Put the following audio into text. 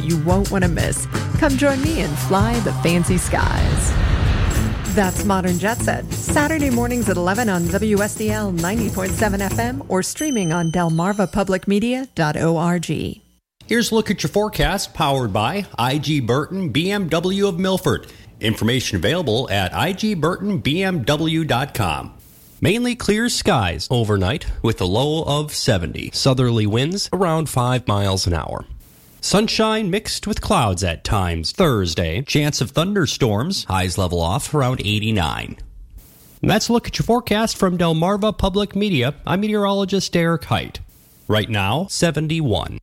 you won't want to miss. Come join me and fly the fancy skies. That's Modern Jet Set. Saturday mornings at 11 on WSDL 90.7 FM or streaming on delmarvapublicmedia.org. Here's a look at your forecast powered by IG Burton BMW of Milford. Information available at igburtonbmw.com. Mainly clear skies overnight with a low of 70. Southerly winds around 5 miles an hour. Sunshine mixed with clouds at times Thursday. Chance of thunderstorms. Highs level off around 89. And that's a look at your forecast from Delmarva Public Media. I'm meteorologist Derek Height. Right now, 71.